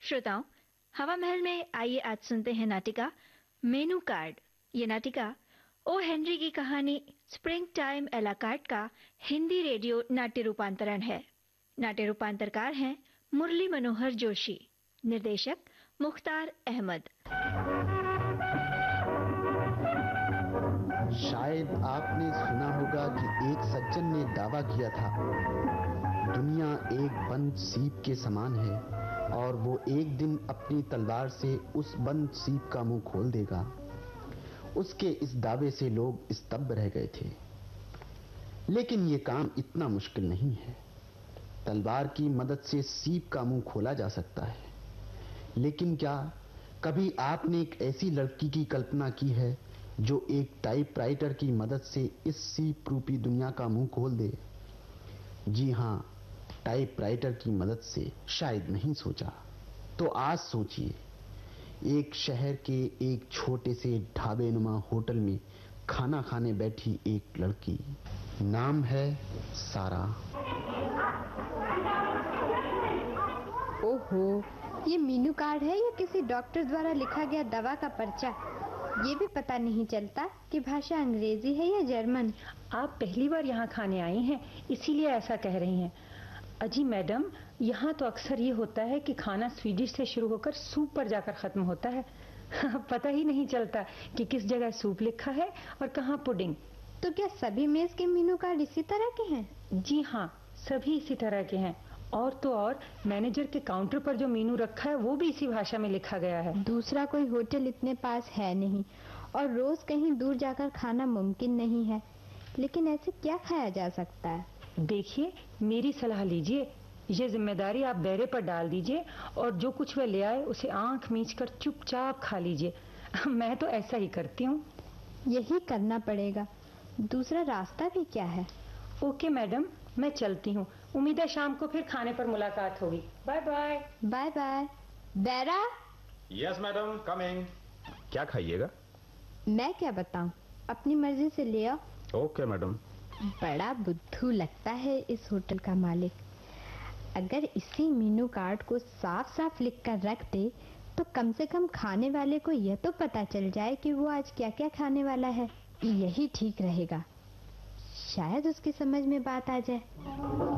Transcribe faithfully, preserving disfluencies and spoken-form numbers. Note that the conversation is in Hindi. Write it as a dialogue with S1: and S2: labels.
S1: श्रोताओं, हवा महल में आइए आज सुनते हैं नाटिका मेनू कार्ड। ये नाटिका ओ हेनरी की कहानी स्प्रिंग टाइम एला ला कार्ड का हिंदी रेडियो नाट्य रूपांतरण है। नाट्य रूपांतरकार हैं मुरली मनोहर जोशी, निर्देशक मुख्तार अहमद।
S2: शायद आपने सुना होगा कि एक सज्जन ने दावा किया था, दुनिया एक बंद सीप के समान है और वो एक दिन अपनी तलवार से उस बंद सीप का मुंह खोल देगा। उसके इस दावे से लोग स्तब्ध रह गए थे। लेकिन ये काम इतना मुश्किल नहीं है। तलवार की मदद से सीप का मुंह खोला जा सकता है, लेकिन क्या कभी आपने एक ऐसी लड़की की कल्पना की है जो एक टाइपराइटर की मदद से इस सीप रूपी दुनिया का मुंह खोल दे? जी हां, टाइपराइटर की मदद से शायद नहीं सोचा तो आज सोचिए। एक शहर के एक छोटे से ढाबे नुमा होटल में खाना खाने बैठी एक लड़की, नाम है सारा।
S3: ओहो, ये मेनू कार्ड है या किसी डॉक्टर द्वारा लिखा गया दवा का पर्चा? ये भी पता नहीं चलता कि भाषा अंग्रेजी है या जर्मन।
S4: आप पहली बार यहाँ खाने आई हैं, इसीलिए ऐसा कह रही हैं। अजी मैडम, यहाँ तो अक्सर ये होता है कि खाना स्वीडिश से शुरू होकर सूप पर जाकर खत्म होता है। पता ही नहीं चलता कि किस जगह सूप लिखा है और कहाँ पुडिंग।
S3: तो क्या सभी मेज के मेनू कार्ड इसी तरह के हैं?
S4: जी हाँ, सभी इसी तरह के हैं। और तो और मैनेजर के काउंटर पर जो मेनू रखा है वो भी इसी भाषा में लिखा गया है।
S3: दूसरा कोई होटल इतने पास है नहीं और रोज कहीं दूर जाकर खाना मुमकिन नहीं है। लेकिन ऐसे क्या खाया जा सकता है?
S4: देखिए, मेरी सलाह लीजिए। ये जिम्मेदारी आप बैरे पर डाल दीजिए और जो कुछ वह ले आए उसे आंख मीच कर चुपचाप खा लीजिए। मैं तो ऐसा ही करती हूँ।
S3: यही करना पड़ेगा, दूसरा रास्ता भी क्या है?
S4: ओके मैडम, मैं चलती हूँ। उम्मीद है शाम को फिर खाने पर मुलाकात होगी। Bye bye.
S3: Bye bye. बैरा।
S5: Yes madam, coming. क्या खाइएगा?
S3: मैं क्या बताऊं, अपनी मर्जी से ले आओ।
S5: Okay madam.
S3: बड़ा बुद्धू लगता है इस होटल का मालिक। अगर इसी मेनू कार्ड को साफ साफ लिख कर रख दे तो कम से कम खाने वाले को यह तो पता चल जाए कि वो आज क्या क्या खाने वाला है। यही ठीक रहेगा, शायद उसकी समझ में बात आ जाए।